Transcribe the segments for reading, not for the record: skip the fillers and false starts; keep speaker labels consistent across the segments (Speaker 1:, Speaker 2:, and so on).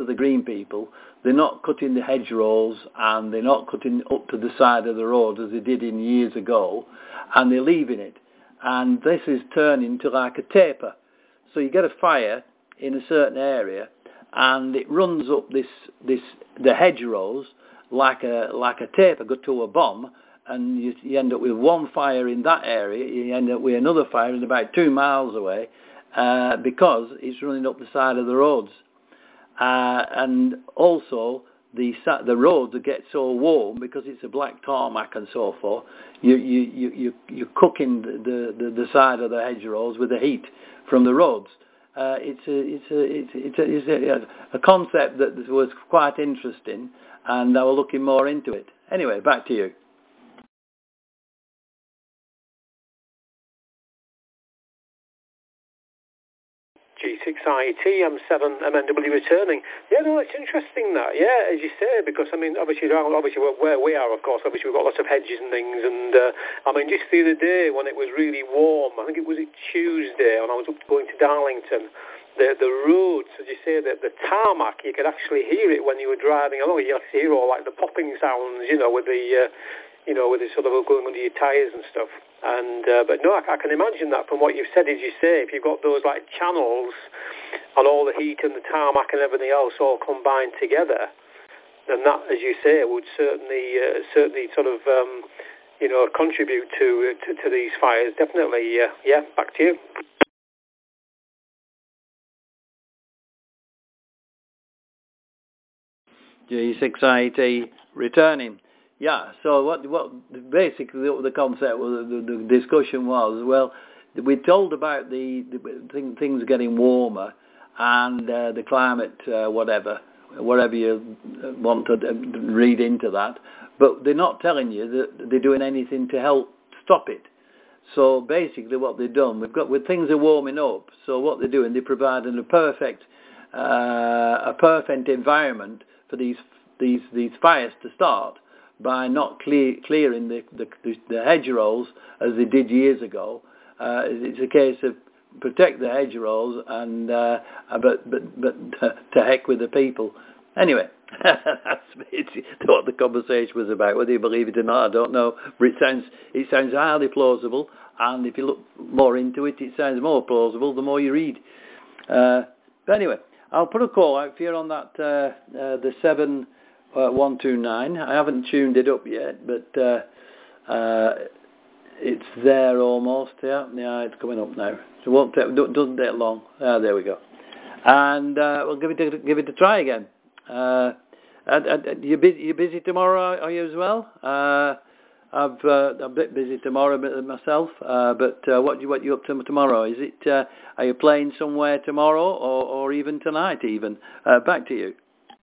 Speaker 1: the green people, they're not cutting the hedgerows and they're not cutting up to the side of the road as they did in years ago, and they're leaving it. And this is turning to like a taper. So you get a fire in a certain area, and it runs up the hedgerows like a taper, go to a bomb, and you end up with one fire in that area. You end up with another fire in about 2 miles away, because it's running up the side of the roads. And also the roads get so warm because it's a black tarmac and so forth. You're cooking the side of the hedgerows with the heat from the roads. It's a concept that was quite interesting, and I was looking more into it. Anyway, back to you.
Speaker 2: G6IET, M7 MNW returning. Yeah, no, it's interesting that. Yeah, as you say, because I mean, obviously where we are, of course, obviously we've got lots of hedges and things, and I mean, just the other day when it was really warm, I think it was Tuesday, and I was going to Darlington. The roads, as you say, the tarmac, you could actually hear it when you were driving along. You could hear all like the popping sounds, with the with the sort of going under your tyres and stuff. And but no, I can imagine that from what you've said, as you say, if you've got those like channels and all the heat and the tarmac and everything else all combined together, then that, as you say, would certainly sort of contribute to these fires. Definitely, yeah. Back to you.
Speaker 1: G6IET returning. Yeah, so what basically the concept was, the discussion was, well, we're told about the things getting warmer and the climate, whatever you want to read into that, but they're not telling you that they're doing anything to help stop it. So basically what they've done, with things are warming up, so what they're doing, they're providing a perfect environment for these fires to start, by not clearing the hedgerows as they did years ago. It's a case of protect the hedgerows and but to heck with the people. Anyway, that's what the conversation was about. Whether you believe it or not, I don't know. But it sounds highly plausible, and if you look more into it, it sounds more plausible the more you read. But anyway, I'll put a call out for you on that the 7129. I haven't tuned it up yet, but it's there almost. Yeah, it's coming up now. So doesn't take long. There we go. And we'll give it a try again. You busy tomorrow? Are you as well? I'm a bit busy tomorrow myself. But what you up to tomorrow? Is it? Are you playing somewhere tomorrow, or even tonight? Even back to you.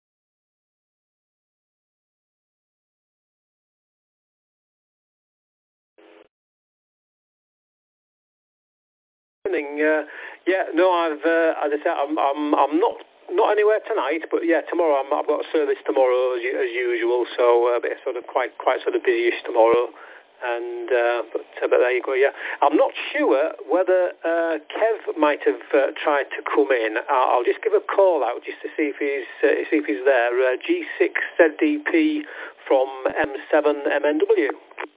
Speaker 2: As I said, I'm not anywhere tonight, but yeah, tomorrow I've got a service tomorrow as usual, so a bit sort of quite sort of busyish tomorrow, and but there you go. Yeah, I'm not sure whether Kev might have tried to come in. I'll just give a call out just to see if he's there. G6ZDP from M7 MNW.